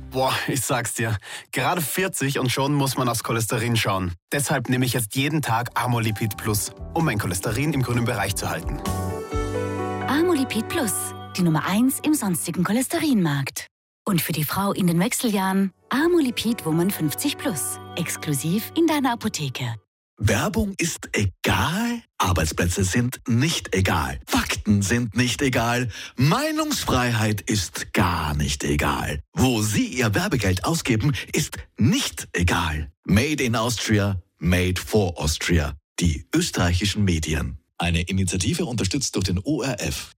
Boah, ich sag's dir. Gerade 40 und schon muss man aufs Cholesterin schauen. Deshalb nehme ich jetzt jeden Tag Amolipid Plus, um mein Cholesterin im grünen Bereich zu halten. Amolipid Plus, die Nummer 1 im sonstigen Cholesterinmarkt. Und für die Frau in den Wechseljahren Amolipid Woman 50 Plus, exklusiv in deiner Apotheke. Werbung ist egal, Arbeitsplätze sind nicht egal, Fakten sind nicht egal, Meinungsfreiheit ist gar nicht egal. Wo Sie Ihr Werbegeld ausgeben, ist nicht egal. Made in Austria, made for Austria. Die österreichischen Medien. Eine Initiative unterstützt durch den ORF.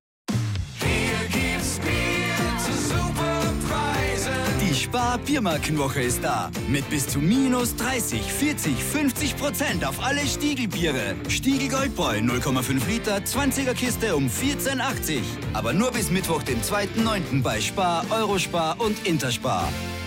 Die Spar-Biermarkenwoche ist da. Mit bis zu minus 30, 40, 50% auf alle Stiegelbiere. Stiegel Goldbräu 0,5 Liter, 20er Kiste um 14,80. Aber nur bis Mittwoch, den 2.9. bei Spar, Eurospar und Interspar.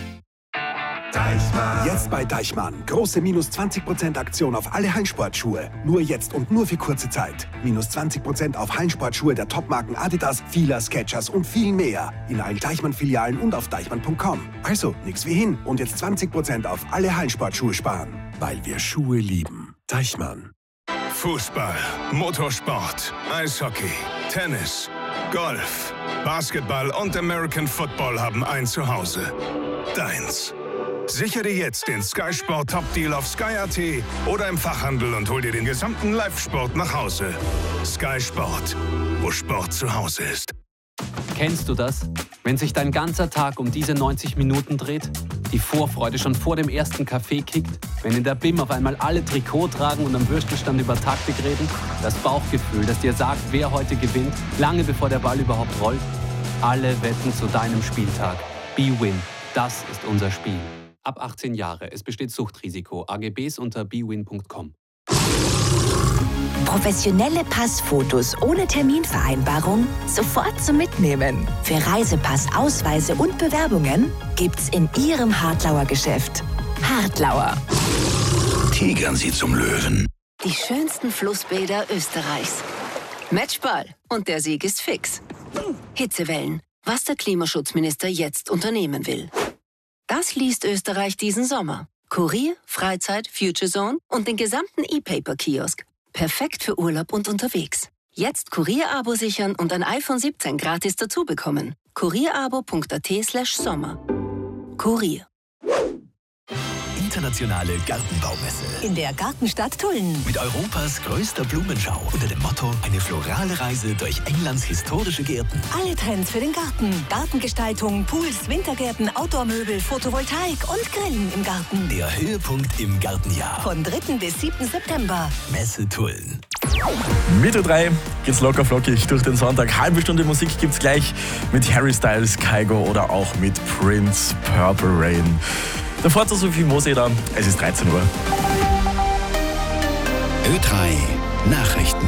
Jetzt bei Deichmann. Große minus 20% Aktion auf alle Hallensportschuhe. Nur jetzt und nur für kurze Zeit. Minus 20% auf Hallensportschuhe der Topmarken Adidas, Fila, Skechers und viel mehr. In allen Deichmann-Filialen und auf deichmann.com. Also, nix wie hin. Und jetzt 20% auf alle Hallensportschuhe sparen. Weil wir Schuhe lieben. Deichmann. Fußball, Motorsport, Eishockey, Tennis, Golf, Basketball und American Football haben ein Zuhause. Deins. Sichere dir jetzt den Sky Sport Top Deal auf Sky.at oder im Fachhandel und hol dir den gesamten Live-Sport nach Hause. Sky Sport, wo Sport zu Hause ist. Kennst du das? Wenn sich dein ganzer Tag um diese 90 Minuten dreht? Die Vorfreude schon vor dem ersten Kaffee kickt? Wenn in der BIM auf einmal alle Trikot tragen und am Würstelstand über Taktik reden? Das Bauchgefühl, das dir sagt, wer heute gewinnt, lange bevor der Ball überhaupt rollt? Alle wetten zu deinem Spieltag. BWin, das ist unser Spiel. Ab 18 Jahre. Es besteht Suchtrisiko. AGBs unter bwin.com. Professionelle Passfotos ohne Terminvereinbarung sofort zum Mitnehmen. Für Reisepass, Ausweise und Bewerbungen gibt's in Ihrem Hartlauer Geschäft. Hartlauer. Tigern Sie zum Löwen. Die schönsten Flussbäder Österreichs. Matchball. Und der Sieg ist fix. Hitzewellen. Was der Klimaschutzminister jetzt unternehmen will. Das liest Österreich diesen Sommer. Kurier, Freizeit, Future Zone und den gesamten E-Paper-Kiosk. Perfekt für Urlaub und unterwegs. Jetzt Kurier-Abo sichern und ein iPhone 17 gratis dazu bekommen. kurierabo.at/Sommer. Kurier. Internationale Gartenbaumesse. In der Gartenstadt Tulln. Mit Europas größter Blumenschau unter dem Motto eine florale Reise durch Englands historische Gärten. Alle Trends für den Garten. Gartengestaltung, Pools, Wintergärten, Outdoor-Möbel, Photovoltaik und Grillen im Garten. Der Höhepunkt im Gartenjahr. Von 3. bis 7. September. Messe Tulln. Mitte 3 geht's locker flockig durch den Sonntag. Halbe Stunde Musik gibt's gleich mit Harry Styles, Kygo oder auch mit Prince, Purple Rain. Davor zu Sophie Moseder, es ist 13 Uhr. Ö3 Nachrichten.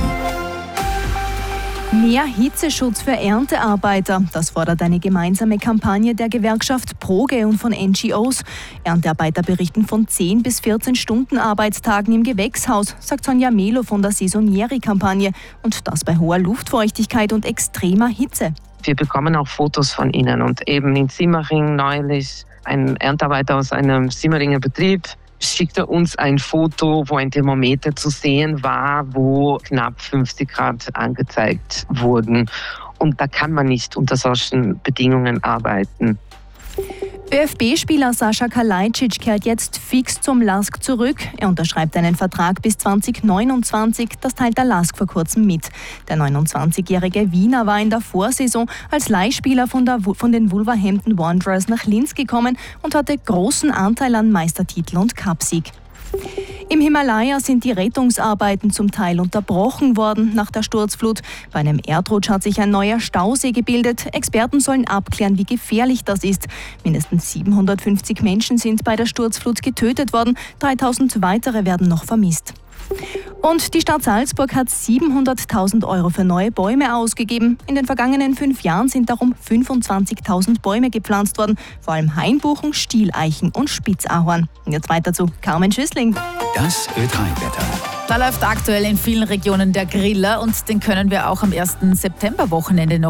Mehr Hitzeschutz für Erntearbeiter. Das fordert eine gemeinsame Kampagne der Gewerkschaft Proge und von NGOs. Erntearbeiter berichten von 10 bis 14 Stunden Arbeitstagen im Gewächshaus, sagt Sonja Melo von der Saisonieri-Kampagne. Und das bei hoher Luftfeuchtigkeit und extremer Hitze. Wir bekommen auch Fotos von ihnen. Und eben in Simmering neulich ein Erntearbeiter aus einem Simmeringer Betrieb schickte uns ein Foto, wo ein Thermometer zu sehen war, wo knapp 50 Grad angezeigt wurden. Und da kann man nicht unter solchen Bedingungen arbeiten. ÖFB-Spieler Sascha Kalajdzic kehrt jetzt fix zum LASK zurück. Er unterschreibt einen Vertrag bis 2029, das teilt der LASK vor kurzem mit. Der 29-jährige Wiener war in der Vorsaison als Leihspieler von den Wolverhampton Wanderers nach Linz gekommen und hatte großen Anteil an Meistertitel und Cupsieg. Im Himalaya sind die Rettungsarbeiten zum Teil unterbrochen worden nach der Sturzflut. Bei einem Erdrutsch hat sich ein neuer Stausee gebildet. Experten sollen abklären, wie gefährlich das ist. Mindestens 750 Menschen sind bei der Sturzflut getötet worden. 3000 weitere werden noch vermisst. Und die Stadt Salzburg hat 700.000 € für neue Bäume ausgegeben. In den vergangenen 5 Jahren sind darum 25.000 Bäume gepflanzt worden. Vor allem Hainbuchen, Stieleichen und Spitzahorn. Und jetzt weiter zu Carmen Schüssling. Das Ö3-Wetter. Da läuft aktuell in vielen Regionen der Griller und den können wir auch am 1. Septemberwochenende noch